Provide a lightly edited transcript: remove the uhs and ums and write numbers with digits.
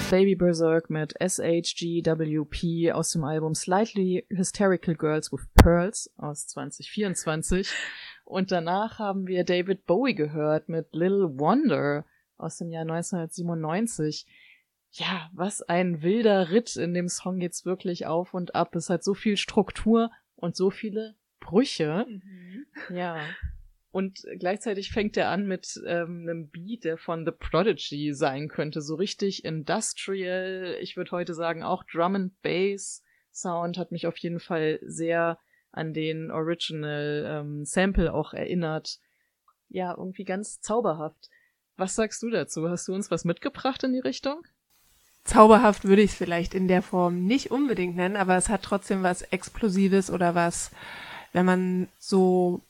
Baby Berserk mit SHGWP aus dem Album Slightly Hysterical Girls with Pearls aus 2024. Und danach haben wir David Bowie gehört mit Little Wonder aus dem Jahr 1997. Ja, was ein wilder Ritt. In dem Song geht's wirklich auf und ab. Es hat so viel Struktur und so viele Brüche. Mhm. Ja. Und gleichzeitig fängt er an mit einem Beat, der von The Prodigy sein könnte. So richtig industrial. Ich würde heute sagen, auch Drum and Bass Sound hat mich auf jeden Fall sehr an den Original Sample auch erinnert. Ja, irgendwie ganz zauberhaft. Was sagst du dazu? Hast du uns was mitgebracht in die Richtung? Zauberhaft würde ich es vielleicht in der Form nicht unbedingt nennen, aber es hat trotzdem was Explosives oder was, wenn man so